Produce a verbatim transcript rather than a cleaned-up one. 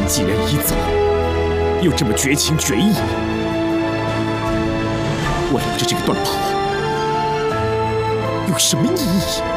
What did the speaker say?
既然已走，又这么绝情绝义，我留着这个短袍有什么意义？